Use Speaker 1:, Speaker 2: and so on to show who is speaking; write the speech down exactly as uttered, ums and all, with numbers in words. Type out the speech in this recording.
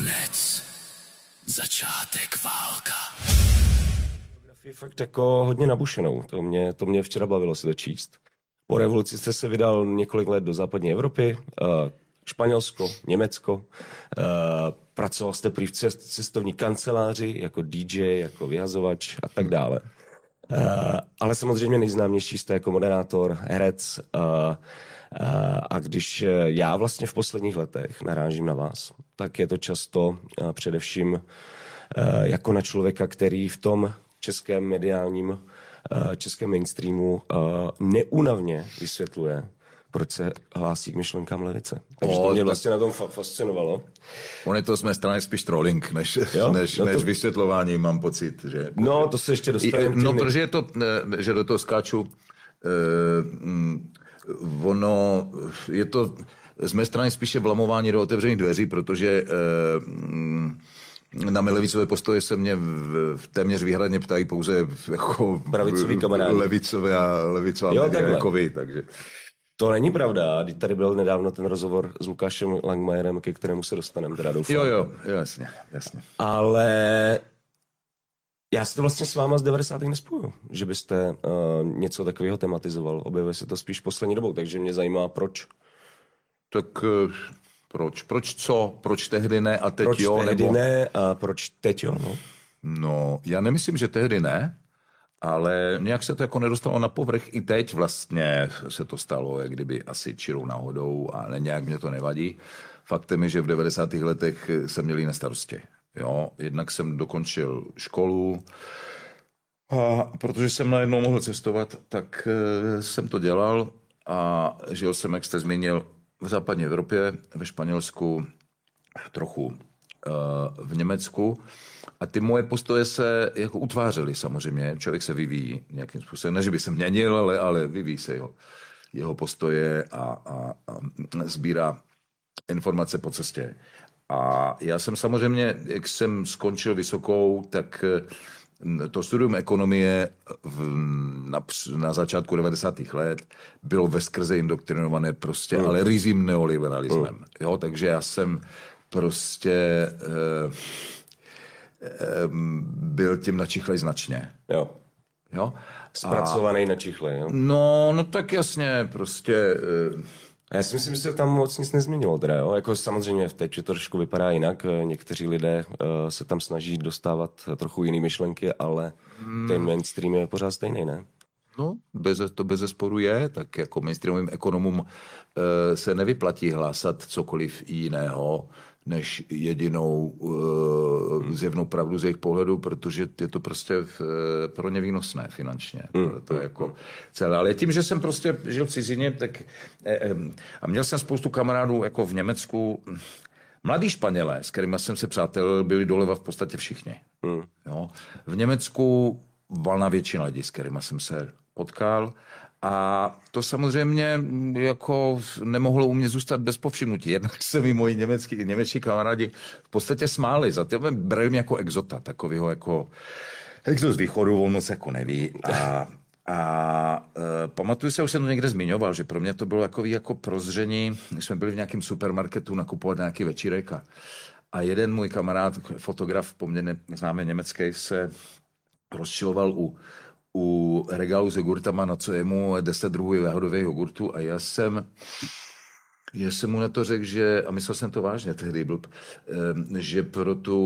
Speaker 1: Konec. Začátek válka.
Speaker 2: Je fakt jako hodně nabušenou. To mě, to mě včera bavilo si to číst. Po revoluci jste se vydal několik let do západní Evropy, uh, Španělsko, Německo. Uh, pracoval jste prý v cest, cestovní kanceláři, jako D J, jako vyhazovač a tak dále. Uh, ale samozřejmě nejznámější jste jako moderátor, herec. Uh, uh, a když já vlastně v posledních letech narážím na vás, tak je to často uh, především uh, jako na člověka, který v tom českém mediálním, českém mainstreamu neúnavně vysvětluje, proč se hlásí k myšlenkám levice. Takže to mě vlastně na tom fascinovalo.
Speaker 3: On je to z mé strany spíš trolling, než, než,
Speaker 2: no to...
Speaker 3: než vysvětlování, mám pocit. Že...
Speaker 2: No, to se ještě dostaneme.
Speaker 3: No, protože je to, že do toho skáču, eh, ono, je to z mé strany spíše vlamování do otevřených dveří, protože eh, na mé levicové postoje se mě v, v téměř výhradně ptají pouze jako
Speaker 2: pravicový kamarádi.
Speaker 3: Levicové a levicová média jako vy, takže...
Speaker 2: To není pravda. Tady byl nedávno ten rozhovor s Lukášem Langmajerem, ke kterému se dostaneme, teda doufám.
Speaker 3: Jo, jo, jasně, jasně.
Speaker 2: Ale já si to vlastně s váma z devadesátých nespojuju, že byste uh, něco takového tematizoval. Objevuje se to spíš poslední dobou, takže mě zajímá, proč.
Speaker 3: Tak... Uh... Proč? Proč co? Proč tehdy ne a teď
Speaker 2: proč
Speaker 3: jo?
Speaker 2: Proč tehdy
Speaker 3: nebo...
Speaker 2: ne a proč teď jo? No?
Speaker 3: no, já nemyslím, že tehdy ne, ale nějak se to jako nedostalo na povrch. I teď vlastně se to stalo, jak kdyby asi čirou náhodou, ale nějak mě to nevadí. Faktem je, že v devadesátých letech jsem měl na starosti. Jo? Jednak jsem dokončil školu, a protože jsem najednou mohl cestovat, tak jsem to dělal a žil jsem, jak jste zmínil, v západní Evropě, ve Španělsku, trochu uh, v Německu. A ty moje postoje se jako utvářely samozřejmě. Člověk se vyvíjí nějakým způsobem. Ne, že by se měnil, ale, ale vyvíjí se jeho, jeho postoje a, a, a sbírá informace po cestě. A já jsem samozřejmě, jak jsem skončil vysokou, tak to studium ekonomie v, na, na začátku devadesátých let bylo veskrze indoktrinované prostě, mm. ale ryzím neoliberalismem. Mm. Jo, takže já jsem prostě eh, eh, byl tím načichlej značně.
Speaker 2: Jo.
Speaker 3: Jo?
Speaker 2: Zpracovaný načichlej, jo?
Speaker 3: No, no tak jasně, prostě... Eh,
Speaker 2: Já si myslím, že se tam moc nic nezměnilo, teda, jo? Jako samozřejmě teď to trošku vypadá jinak. Někteří lidé uh, se tam snaží dostávat trochu jiné myšlenky, ale hmm. ten mainstream je pořád stejný, ne?
Speaker 3: No, bez, to bezesporu je, tak jako mainstreamovým ekonomům uh, se nevyplatí hlásat cokoliv jiného, než jedinou uh, hmm. zjevnou pravdu z jejich pohledu, protože je to prostě v, pro ně výnosné finančně. Hmm. To, to je jako celé. Ale tím, že jsem prostě žil v cizině, tak eh, eh, a měl jsem spoustu kamarádů jako v Německu, mladí Španělé, s kterými jsem se přátel, byli doleva v podstatě všichni. Hmm. Jo. V Německu valná většina lidí, s kterými jsem se potkal. A to samozřejmě jako nemohlo u mě zůstat bez povšimnutí. Jednak se mi moji německý, němečtí kamarádi v podstatě smáli. Za to brali mě jako exota, takovýho jako exot z východu, on moc jako neví. A, a e, pamatuju se, už jsem to někde zmiňoval, že pro mě to bylo takový jako prozření, když jsme byli v nějakém supermarketu nakupovat nějaký večírek a, a jeden můj kamarád, fotograf poměrně známý německý, se rozčiloval u u regálu s jogurtama, na co je mu deset druhů jahodových jogurtů a já jsem, já jsem mu na to řekl, že, a myslel jsem to vážně tehdy, blb, že pro tu